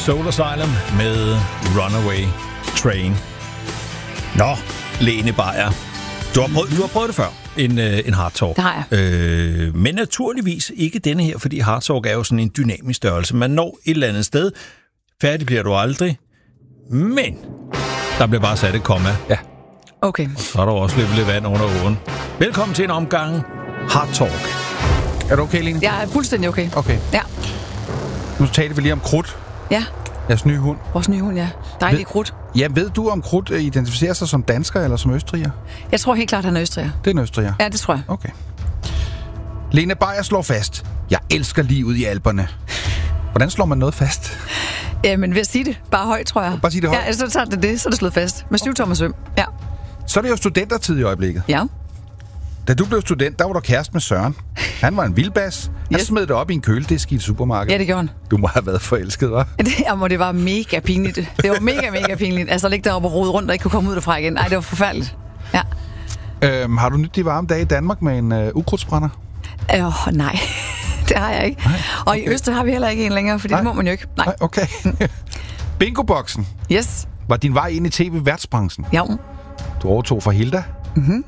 Soul Asylum med Runaway Train. Nå, Lene Beyer. Du har prøvet det før, en hard talk. Det har jeg. Men naturligvis ikke denne her, fordi hard talk er jo sådan en dynamisk størrelse. Man når et eller andet sted. Færdig bliver du aldrig. Men der bliver bare sat et komma. Ja. Okay. Og så er der også lidt vand under åen. Velkommen til en omgang hard talk. Er du okay, Lene? Jeg er fuldstændig okay. Okay. Ja. Nu taler vi lige om Krudt. Ja. Jeres nye hund. Vores nye hund, ja. Dejlig Krudt. Ja, ved du om Krudt identificerer sig som dansker eller som østriger? Jeg tror helt klart, han er østriger. Det er en østriger? Ja, det tror jeg. Okay. Lene Beyer slår fast. Jeg elsker livet i Alperne. Hvordan slår man noget fast? Men ved at sige det. Bare højt, tror jeg. Bare sige det højt? Ja, så tager det, så er det slået fast. Med 7 tommer søm. Ja. Så er det jo studentertid i øjeblikket. Ja. Da du blev student, der var du kæreste med Søren. Han var en vildbas. Han smed det op i en køledisk i et supermarked. Ja, det gjorde han. Du må have været forelsket, hva'? Det var mega pinligt. Det var mega pinligt. Altså, at ligge deroppe og rode rundt og ikke kunne komme ud derfra igen. Ej, det var forfærdeligt. Ja. Har du nyt de varme dage i Danmark med en ukrudtsbrænder? Nej. Det har jeg ikke. Nej, okay. Og i Østrig har vi heller ikke en længere, fordi det må man jo ikke. Nej. Okay. Bingo-boksen. Yes. Var din vej ind i tv-værtsbranchen? Ja. Du overtog fra Hilda. Mhm.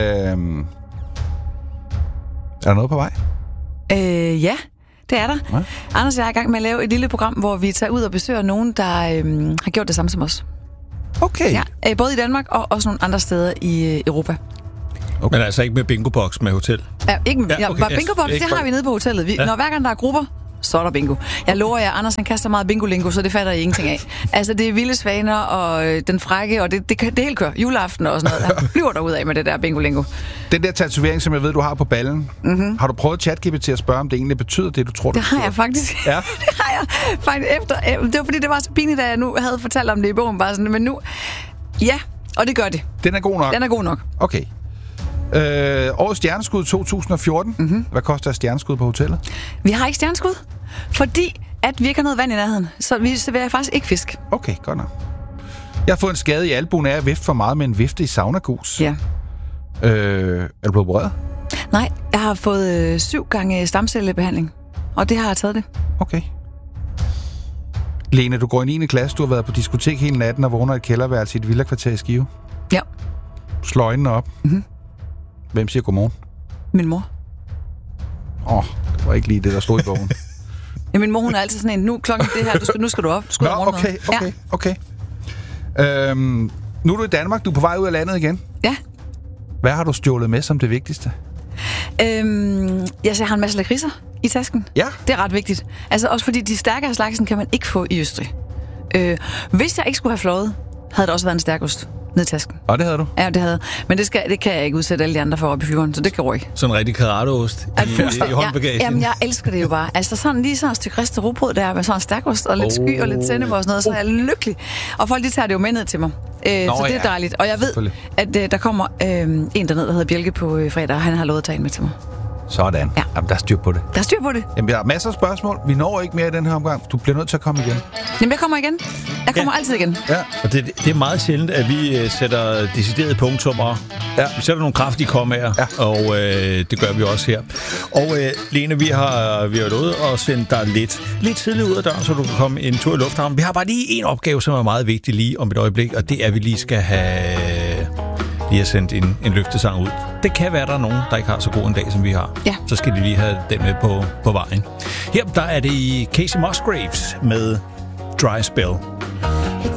Er der noget på vej? Ja, det er der. Ja. Anders og jeg er i gang med at lave et lille program, hvor vi tager ud og besøger nogen, der har gjort det samme som os. Okay. Ja, både i Danmark og også nogle andre steder i Europa. Okay. Men altså ikke med bingo-box med hotel? Ja, ikke med, okay. bingo-box, det har vi nede på hotellet. Når hver gang der er grupper, så er der bingo. Jeg lover jer, Anders han kaster meget bingo-lingo, så det fatter I ingenting af. Altså, det er vilde svaner og den frække, og det hele kører. Juleaften og sådan noget. Han flyver derud af med det der bingo-lingo. Den der tatovering, som jeg ved, du har på ballen, har du prøvet ChatGPT at spørge, om det egentlig betyder det, du tror, det har jeg faktisk. Ja. Det har jeg faktisk efter. Det var fordi, det var så pinligt, at jeg nu havde fortalt om det i bogen. Bare sådan, men nu, ja, og det gør det. Den er god nok? Den er god nok. Okay. Årets stjerneskud 2014. Hvad koster et stjerneskud på hotellet? Vi har ikke stjerneskud, fordi at vi ikke har noget vand i nærheden. Så vi serverer faktisk ikke fisk. Okay, godt nok. Jeg har fået en skade i albuen af at vifte for meget med en vifte i saunagus. Ja. Er du blevet opereret? Nej, jeg har fået 7 gange stamcellebehandling, og det har jeg taget det. Okay. Lene, du går i 9. klasse, du har været på diskotek hele natten og vågner i et kælderværelse i et villakvarter i Skive. Ja. Du slår øjnene op. Hvem siger godmorgen? Min mor. Det var ikke lige det, der stod i bogen. Ja, min mor, hun er altid sådan en, nu klokken det her, nu skal du op. Du skal Okay. Nu er du i Danmark, du er på vej ud af landet igen. Ja. Hvad har du stjålet med som det vigtigste? Jeg har en masse lakridser i tasken. Ja. Det er ret vigtigt. Altså også fordi de stærkere slagsen kan man ikke få i Østrig. Hvis jeg ikke skulle have fløjet, havde det også været en stærkost ned i tasken. Og det havde du? Ja, det havde. Men det kan jeg ikke udsætte alle de andre for op i flyveren, så det går ikke. Sådan en rigtig karateost i håndbagagen. Jamen, jeg elsker det jo bare. Altså sådan lige sådan et stykke ristet rugbrød der med sådan en stærkost og lidt sky og lidt sennep og sådan noget, så er jeg lykkelig. Og folk, de tager det jo med ned til mig. Så det er dejligt. Og jeg ved, at der kommer en derned, der hedder Bjelke på fredag, og han har lovet at tage en med til mig. Sådan. Ja. Jamen, der er styr på det. Der er styr på det. Jamen, der er masser af spørgsmål. Vi når ikke mere i den her omgang. Du bliver nødt til at komme igen. Jamen, jeg kommer igen. Jeg kommer altid igen. Ja. Og det er meget sjældent, at vi sætter deciderede punktummer. Ja. Vi sætter nogle kraftige kommaer, og det gør vi også her. Og Lene, vi har lovet at sende dig lidt tidligt ud af døren, så du kan komme en tur i lufthavnen. Vi har bare lige en opgave, som er meget vigtig lige om et øjeblik, og det er, at vi lige skal have sendt en løftesang ud. Det kan være, der er nogen, der ikke har så god en dag, som vi har. Ja. Så skal de lige have den med på vejen. Her der er det Casey Musgraves med Dry Spell. It's